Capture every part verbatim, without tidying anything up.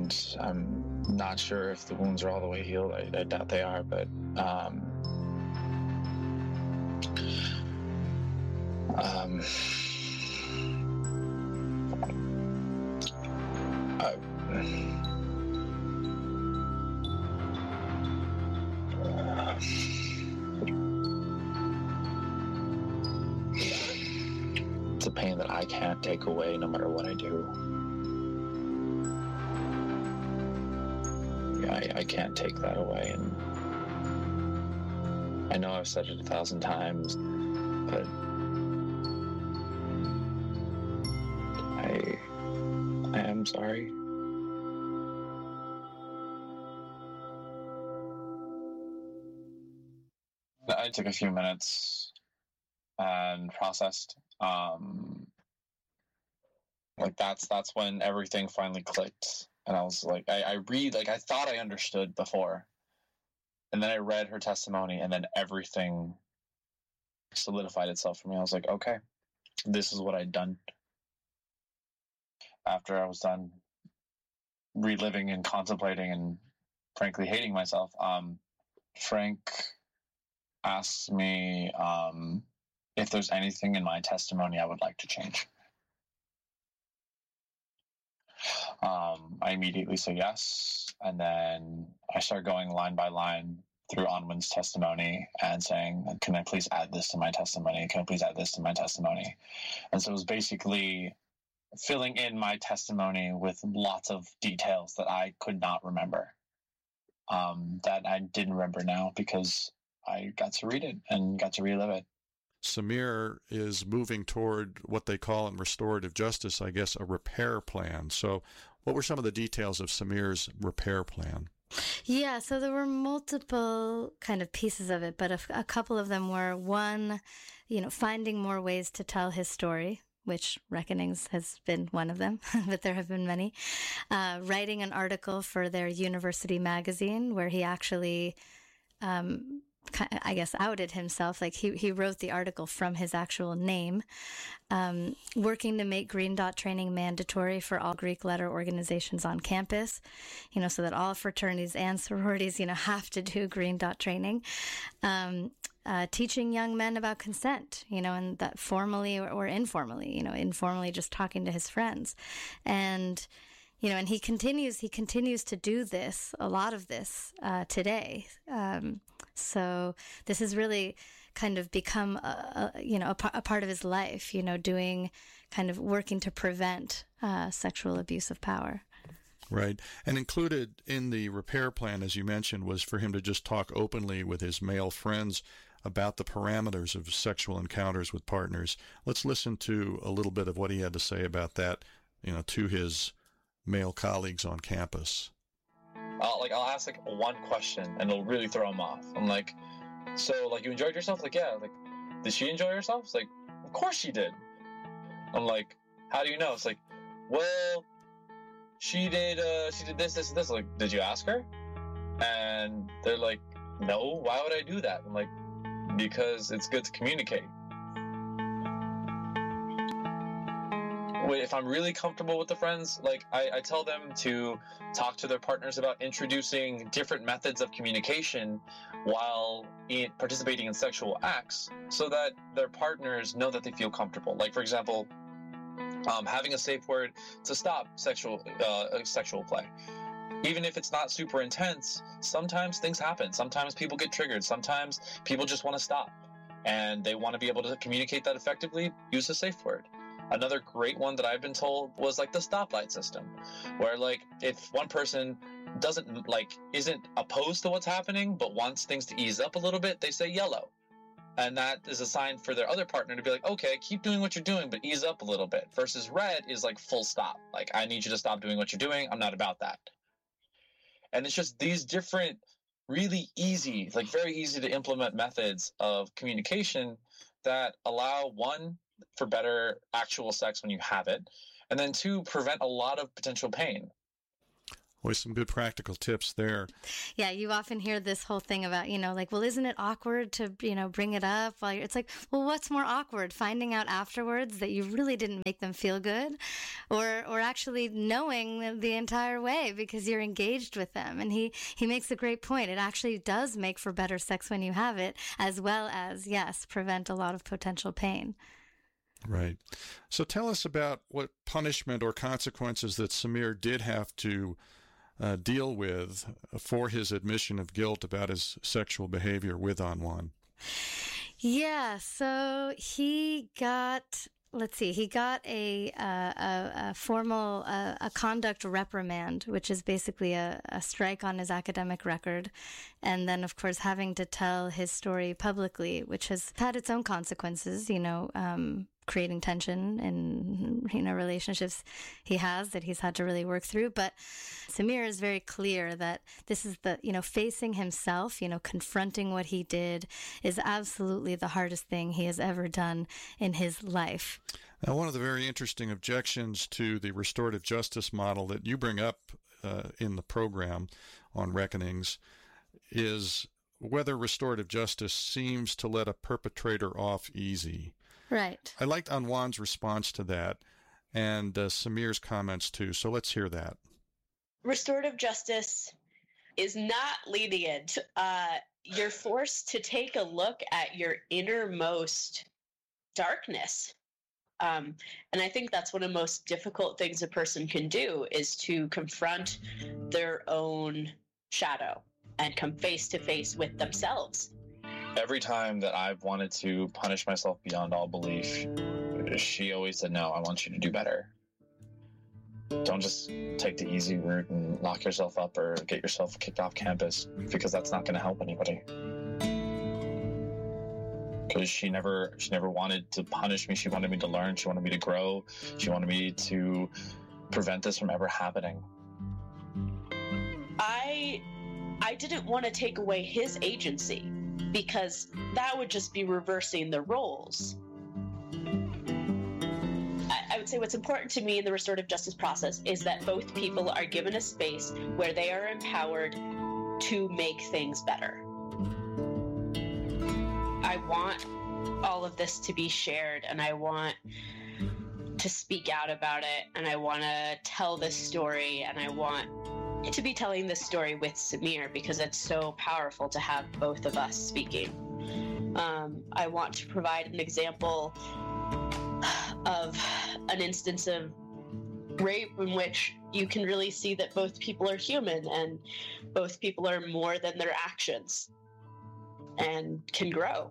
and I'm not sure if the wounds are all the way healed. I, I doubt they are, but um, um, I, it's a pain that I can't take away no matter what I do. Yeah, I, I can't take that away, and I know I've said it a thousand times, but I I am sorry. I took a few minutes and processed. Um, like that's that's when everything finally clicked, and I was like, I, I read like I thought I understood before, and then I read her testimony, and then everything solidified itself for me. I was like, okay, this is what I'd done. After I was done reliving and contemplating and frankly hating myself, um, Frank asked me um, if there's anything in my testimony I would like to change. Um, I immediately said yes, and then I started going line by line through Onwin's testimony and saying, can I please add this to my testimony? Can I please add this to my testimony? And so it was basically filling in my testimony with lots of details that I could not remember, um, that I didn't remember now because I got to read it and got to relive it. Samir is moving toward what they call in restorative justice, I guess, a repair plan. So what were some of the details of Samir's repair plan? Yeah, so there were multiple kind of pieces of it, but a, a couple of them were, one, you know, finding more ways to tell his story, which Reckonings has been one of them, but there have been many. Uh, writing an article for their university magazine where he actually, um, I guess, outed himself. Like he, he wrote the article from his actual name. Um, working to make Green Dot training mandatory for all Greek letter organizations on campus, you know, so that all fraternities and sororities, you know, have to do Green Dot training. Um, Uh, teaching young men about consent, you know, and that formally or, or informally, you know, informally just talking to his friends. And, you know, and he continues, he continues to do this, a lot of this, uh, today. Um, so this has really kind of become, a, a, you know, a, p- a part of his life, you know, doing kind of working to prevent, uh, sexual abuse of power. Right. And included in the repair plan, as you mentioned, was for him to just talk openly with his male friends about the parameters of sexual encounters with partners. Let's listen to a little bit of what he had to say about that, you know, to his male colleagues on campus. I'll, like, I'll ask like one question and it'll really throw him off. I'm like, so like you enjoyed yourself? Like, yeah. Like, did she enjoy herself? It's like, of course she did. I'm like, how do you know? It's like, well, she did, uh, she did this, this, and this. Like, did you ask her? And they're like, no, why would I do that? I'm like, because it's good to communicate. If I'm really comfortable with the friends, like I, I tell them to talk to their partners about introducing different methods of communication while in participating in sexual acts so that their partners know that they feel comfortable. Like, for example, Um, having a safe word to stop sexual uh, sexual play. Even if it's not super intense, sometimes things happen. Sometimes people get triggered. Sometimes people just want to stop. And they want to be able to communicate that effectively, use a safe word. Another great one that I've been told was like the stoplight system, where like if one person doesn't like isn't opposed to what's happening but wants things to ease up a little bit, they say yellow. And that is a sign for their other partner to be like, okay, keep doing what you're doing, but ease up a little bit. Versus red is like full stop. Like, I need you to stop doing what you're doing. I'm not about that. And it's just these different, really easy, like very easy to implement methods of communication that allow, one, for better actual sex when you have it, and then two, prevent a lot of potential pain. Always some good practical tips there. Yeah, you often hear this whole thing about, you know, like, well, isn't it awkward to, you know, bring it up? While you're, it's like, well, what's more awkward? Finding out afterwards that you really didn't make them feel good, or or actually knowing the, the entire way because you're engaged with them? And he, he makes a great point. It actually does make for better sex when you have it, as well as, yes, prevent a lot of potential pain. Right. So tell us about what punishment or consequences that Samir did have to Uh, deal with for his admission of guilt about his sexual behavior with Anwan. Yeah, so he got, let's see, he got a uh, a, a formal uh, a conduct reprimand, which is basically a, a strike on his academic record, and then of course having to tell his story publicly, which has had its own consequences. You know. Um, creating tension in, you know, relationships he has that he's had to really work through. But Samir is very clear that this is the, you know, facing himself, you know, confronting what he did is absolutely the hardest thing he has ever done in his life. Now, one of the very interesting objections to the restorative justice model that you bring up uh, in the program on Reckonings is whether restorative justice seems to let a perpetrator off easy. Right. I liked Anwan's response to that and uh, Samir's comments too. So let's hear that. Restorative justice is not lenient. Uh, you're forced to take a look at your innermost darkness. Um, and I think that's one of the most difficult things a person can do is to confront their own shadow and come face to face with themselves. Every time that I've wanted to punish myself beyond all belief, she always said, no, I want you to do better. Don't just take the easy route and lock yourself up or get yourself kicked off campus, because that's not going to help anybody. Because she never, she never wanted to punish me. She wanted me to learn. She wanted me to grow. She wanted me to prevent this from ever happening. I, I didn't want to take away his agency, because that would just be reversing the roles. I, I would say what's important to me in the restorative justice process is that both people are given a space where they are empowered to make things better. I want all of this to be shared, and I want to speak out about it, and I want to tell this story, and I want to be telling this story with Samir because it's so powerful to have both of us speaking. Um, I want to provide an example of an instance of rape in which you can really see that both people are human and both people are more than their actions and can grow.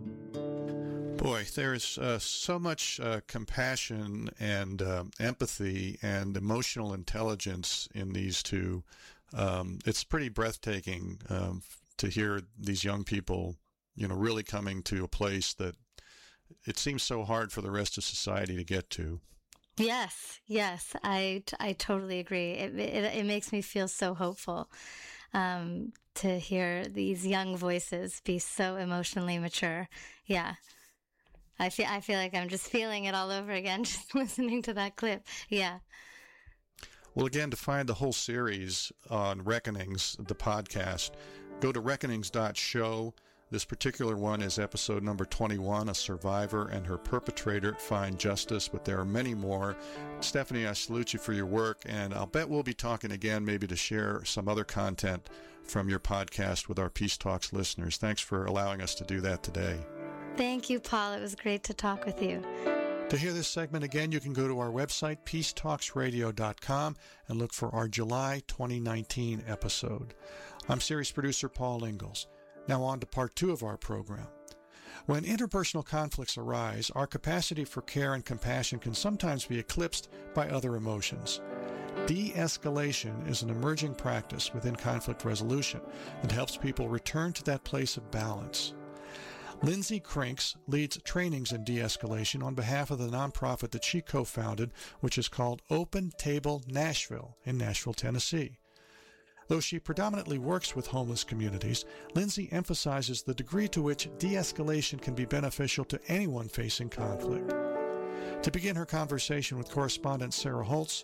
Boy, there's uh, so much uh, compassion and uh, empathy and emotional intelligence in these two. Um, it's pretty breathtaking um, to hear these young people, you know, really coming to a place that it seems so hard for the rest of society to get to. Yes, yes, I, I totally agree. It, it, it makes me feel so hopeful um, to hear these young voices be so emotionally mature. Yeah. I feel I feel like I'm just feeling it all over again, just listening to that clip. Yeah. Well, again, to find the whole series on Reckonings, the podcast, go to reckonings dot show. This particular one is episode number twenty-one, A Survivor and Her Perpetrator Find Justice, but there are many more. Stephanie, I salute you for your work, and I'll bet we'll be talking again, maybe to share some other content from your podcast with our Peace Talks listeners. Thanks for allowing us to do that today. Thank you, Paul. It was great to talk with you. To hear this segment again, you can go to our website, peace talks radio dot com, and look for our July twenty nineteen episode. I'm series producer Paul Ingalls. Now on to part two of our program. When interpersonal conflicts arise, our capacity for care and compassion can sometimes be eclipsed by other emotions. De-escalation is an emerging practice within conflict resolution that helps people return to that place of balance. Lindsay Crinks leads trainings in de-escalation on behalf of the nonprofit that she co-founded, which is called Open Table Nashville in Nashville, Tennessee. Though she predominantly works with homeless communities, Lindsay emphasizes the degree to which de-escalation can be beneficial to anyone facing conflict. To begin her conversation with correspondent Sarah Holtz,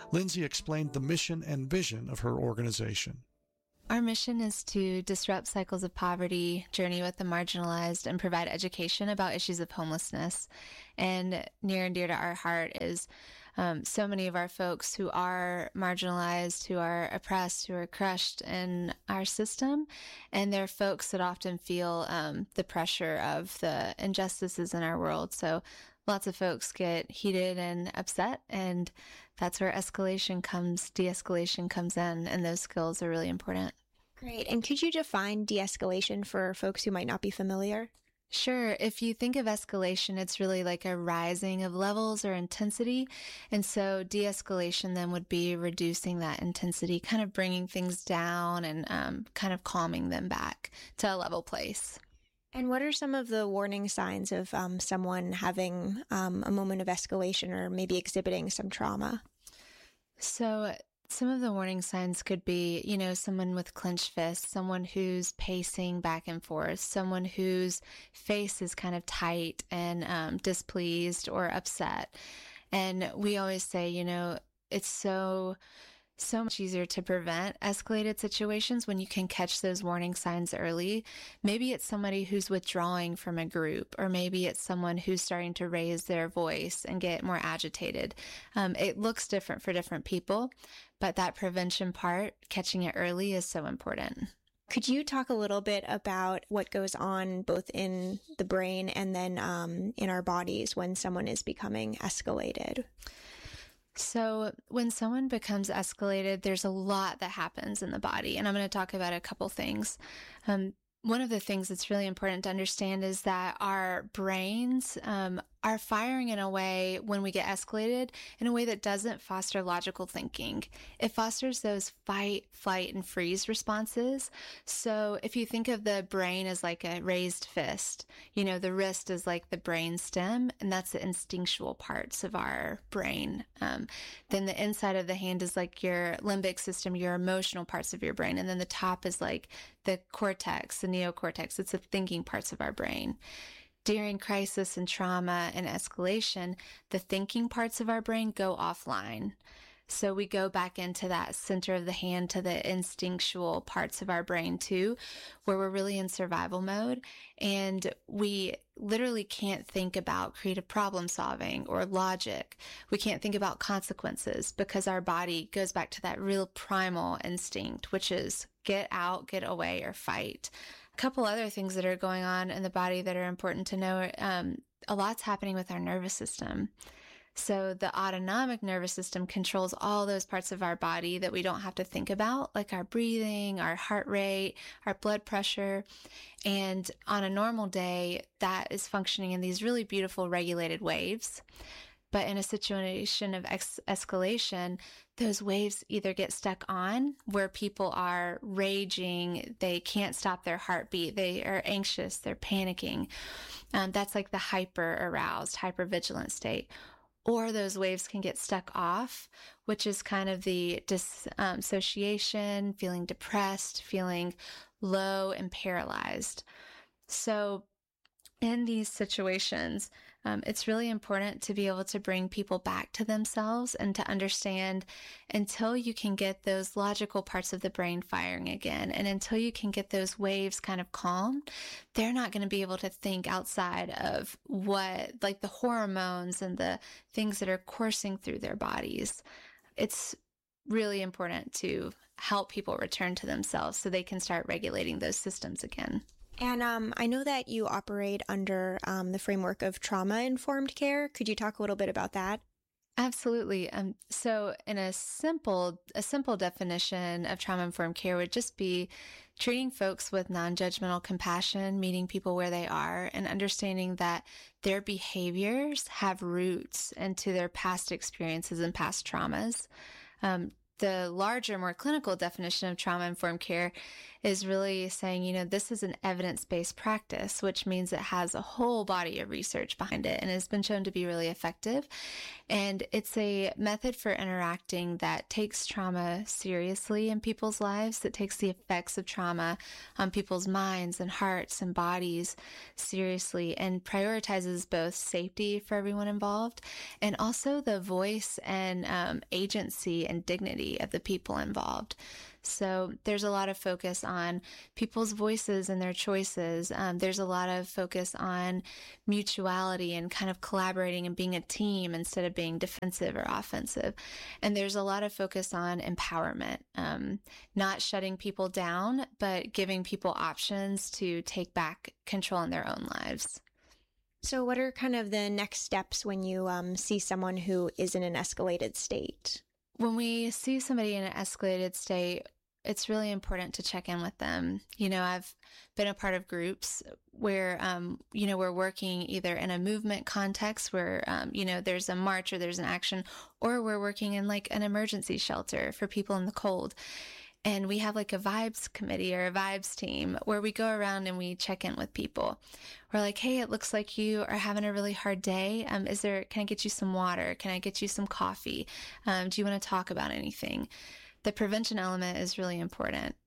Lindsay explained the mission and vision of her organization. Our mission is to disrupt cycles of poverty, journey with the marginalized, and provide education about issues of homelessness. And near and dear to our heart is um, so many of our folks who are marginalized, who are oppressed, who are crushed in our system. And they're folks that often feel um, the pressure of the injustices in our world. So lots of folks get heated and upset, and that's where escalation comes, de-escalation comes in, and those skills are really important. Great. And could you define de-escalation for folks who might not be familiar? Sure. If you think of escalation, it's really like a rising of levels or intensity. And so de-escalation then would be reducing that intensity, kind of bringing things down and um, kind of calming them back to a level place. And what are some of the warning signs of um, someone having um, a moment of escalation or maybe exhibiting some trauma? So some of the warning signs could be, you know, someone with clenched fists, someone who's pacing back and forth, someone whose face is kind of tight and um, displeased or upset. And we always say, you know, it's so... so much easier to prevent escalated situations when you can catch those warning signs early. Maybe it's somebody who's withdrawing from a group, or maybe it's someone who's starting to raise their voice and get more agitated. Um, it looks different for different people, but that prevention part, catching it early, is so important. Could you talk a little bit about what goes on both in the brain and then um, in our bodies when someone is becoming escalated? So when someone becomes escalated, there's a lot that happens in the body, and I'm going to talk about a couple things. Um, one of the things that's really important to understand is that our brains um, are firing in a way when we get escalated in a way that doesn't foster logical thinking. It fosters those fight, flight, and freeze responses. So if you think of the brain as like a raised fist, you know, the wrist is like the brain stem, and that's the instinctual parts of our brain. Um, then the inside of the hand is like your limbic system, your emotional parts of your brain. And then the top is like the cortex, the neocortex. It's the thinking parts of our brain. During crisis and trauma and escalation, the thinking parts of our brain go offline. So we go back into that center of the hand to the instinctual parts of our brain too, where we're really in survival mode. And we literally can't think about creative problem solving or logic. We can't think about consequences because our body goes back to that real primal instinct, which is get out, get away, or fight. A couple other things that are going on in the body that are important to know. Um, a lot's happening with our nervous system. So the autonomic nervous system controls all those parts of our body that we don't have to think about, like our breathing, our heart rate, our blood pressure. And on a normal day, that is functioning in these really beautiful regulated waves. But in a situation of ex- escalation, those waves either get stuck on where people are raging, they can't stop their heartbeat, they are anxious, they're panicking. Um, that's like the hyper aroused, hyper vigilant state. Or those waves can get stuck off, which is kind of the dissociation, um, feeling depressed, feeling low and paralyzed. So in these situations, um, it's really important to be able to bring people back to themselves and to understand until you can get those logical parts of the brain firing again, and until you can get those waves kind of calmed, they're not going to be able to think outside of what, like the hormones and the things that are coursing through their bodies. It's really important to help people return to themselves so they can start regulating those systems again. And um, I know that you operate under um, the framework of trauma-informed care. Could you talk a little bit about that? Absolutely. Um, so in a simple, a simple definition of trauma-informed care would just be treating folks with non-judgmental compassion, meeting people where they are, and understanding that their behaviors have roots into their past experiences and past traumas. Um, The larger, more clinical definition of trauma-informed care is really saying, you know, this is an evidence-based practice, which means it has a whole body of research behind it and has been shown to be really effective. And it's a method for interacting that takes trauma seriously in people's lives, that takes the effects of trauma on people's minds and hearts and bodies seriously, and prioritizes both safety for everyone involved and also the voice and um, agency and dignity of the people involved. So there's a lot of focus on people's voices and their choices. Um, there's a lot of focus on mutuality and kind of collaborating and being a team instead of being defensive or offensive. And there's a lot of focus on empowerment, um, not shutting people down, but giving people options to take back control in their own lives. So what are kind of the next steps when you um, see someone who is in an escalated state? When we see somebody in an escalated state, it's really important to check in with them. You know, I've been a part of groups where, um, you know, we're working either in a movement context where, um, you know, there's a march or there's an action, or we're working in like an emergency shelter for people in the cold. And we have like a vibes committee or a vibes team where we go around and we check in with people. We're like, hey, it looks like you are having a really hard day. Um, is there, can I get you some water? Can I get you some coffee? Um, do you want to talk about anything? The prevention element is really important.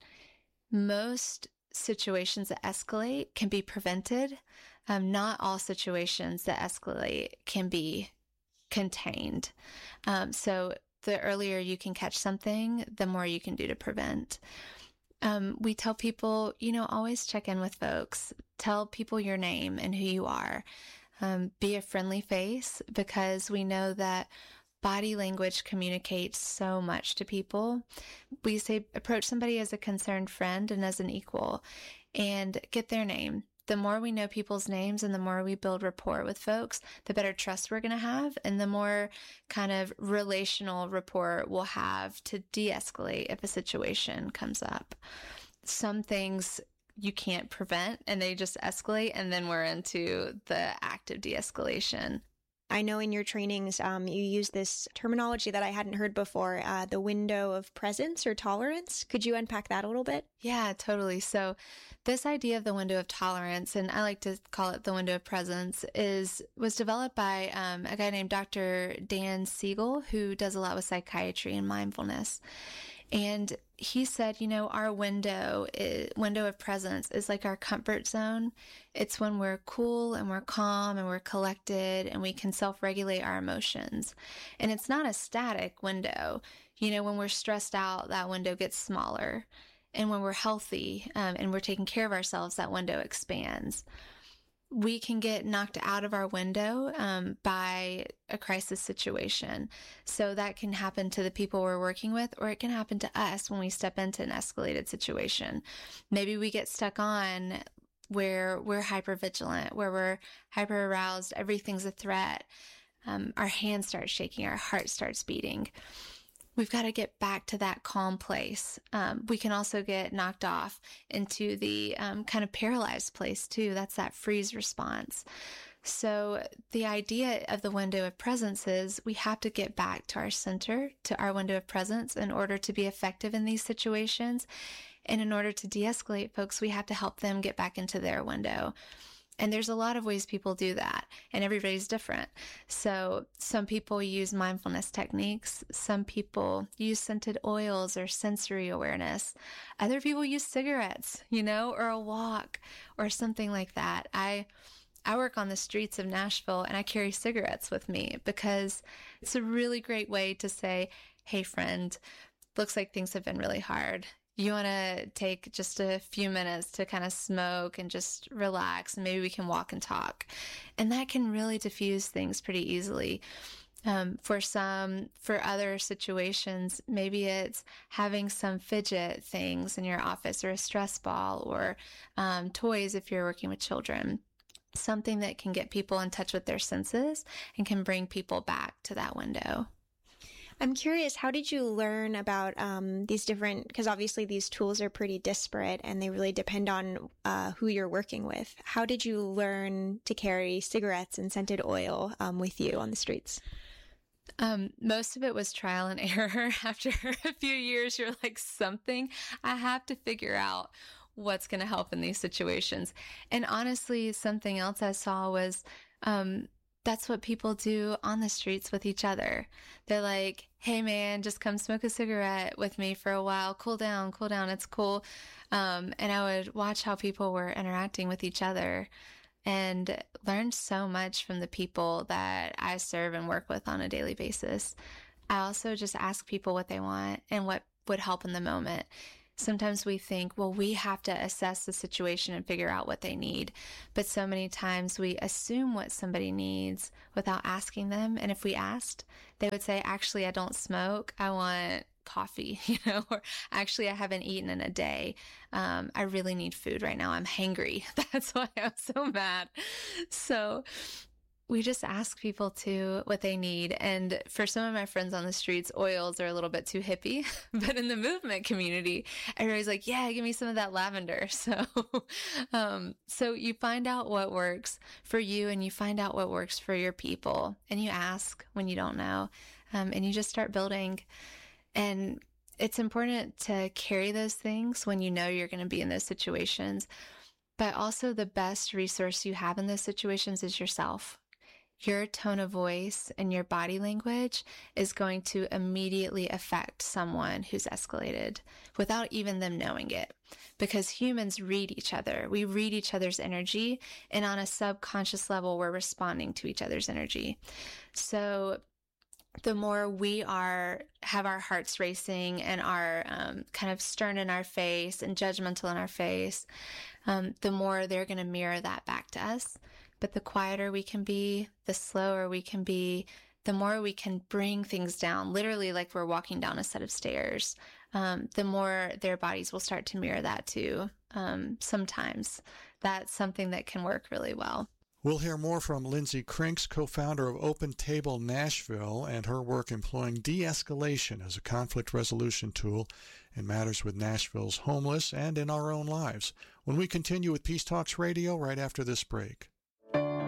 Most situations that escalate can be prevented. Um, not all situations that escalate can be contained. Um, so the earlier you can catch something, the more you can do to prevent. Um, we tell people, you know, always check in with folks. Tell people your name and who you are. Um, be a friendly face, because we know that body language communicates so much to people. We say approach somebody as a concerned friend and as an equal, and get their name. The more we know people's names and the more we build rapport with folks, the better trust we're going to have, and the more kind of relational rapport we'll have to de-escalate if a situation comes up. Some things you can't prevent and they just escalate, and then we're into the act of de-escalation. I know in your trainings, um, you use this terminology that I hadn't heard before, uh, the window of presence or tolerance. Could you unpack that a little bit? Yeah, totally. So this idea of the window of tolerance, and I like to call it the window of presence, is was developed by um, a guy named Doctor Dan Siegel, who does a lot with psychiatry and mindfulness. And he said, you know, our window is, window of presence is like our comfort zone. It's when we're cool and we're calm and we're collected and we can self-regulate our emotions. And it's not a static window. You know, when we're stressed out, that window gets smaller. And when we're healthy um, and we're taking care of ourselves, that window expands. We can get knocked out of our window um, by a crisis situation. So that can happen to the people we're working with, or it can happen to us when we step into an escalated situation. Maybe we get stuck on where we're hypervigilant, where we're hyper aroused, everything's a threat. Um, our hands start shaking, our heart starts beating. We've got to get back to that calm place. Um, we can also get knocked off into the um, kind of paralyzed place too. That's that freeze response. So the idea of the window of presence is we have to get back to our center, to our window of presence, in order to be effective in these situations. And in order to de-escalate folks, we have to help them get back into their window. And there's a lot of ways people do that, and everybody's different. So some people use mindfulness techniques. Some people use scented oils or sensory awareness. Other people use cigarettes, you know, or a walk or something like that. I I work on the streets of Nashville, and I carry cigarettes with me because it's a really great way to say, hey, friend, looks like things have been really hard. You want to take just a few minutes to kind of smoke and just relax, and maybe we can walk and talk. And that can really diffuse things pretty easily. Um, for some, for other situations, maybe it's having some fidget things in your office, or a stress ball, or um, toys if you're working with children. Something that can get people in touch with their senses and can bring people back to that window. I'm curious, how did you learn about um, these different, because obviously these tools are pretty disparate and they really depend on uh, who you're working with. How did you learn to carry cigarettes and scented oil um, with you on the streets? Um, most of it was trial and error. After a few years, you're like, something, I have to figure out what's going to help in these situations. And honestly, something else I saw was, um, that's what people do on the streets with each other. They're like, hey man, just come smoke a cigarette with me for a while. Cool down, cool down. It's cool. Um, and I would watch how people were interacting with each other and learned so much from the people that I serve and work with on a daily basis. I also just ask people what they want and what would help in the moment. Sometimes we think, well, we have to assess the situation and figure out what they need. But so many times we assume what somebody needs without asking them. And if we asked, they would say, actually, I don't smoke. I want coffee, you know, or actually, I haven't eaten in a day. Um, I really need food right now. I'm hangry. That's why I'm so mad. So we just ask people to what they need. And for some of my friends on the streets, oils are a little bit too hippie. But in the movement community, everybody's like, yeah, give me some of that lavender. So, um, so you find out what works for you and you find out what works for your people. And you ask when you don't know. Um, and you just start building. And it's important to carry those things when you know you're going to be in those situations. But also the best resource you have in those situations is yourself. Your tone of voice and your body language is going to immediately affect someone who's escalated without even them knowing it. Because humans read each other. We read each other's energy, and on a subconscious level, we're responding to each other's energy. So the more we are, have our hearts racing and are um, kind of stern in our face and judgmental in our face, um, the more they're going to mirror that back to us. But the quieter we can be, the slower we can be, the more we can bring things down, literally like we're walking down a set of stairs, um, the more their bodies will start to mirror that too. Um, sometimes that's something that can work really well. We'll hear more from Lindsay Krinks, co-founder of Open Table Nashville, and her work employing de-escalation as a conflict resolution tool in matters with Nashville's homeless and in our own lives, when we continue with Peace Talks Radio right after this break.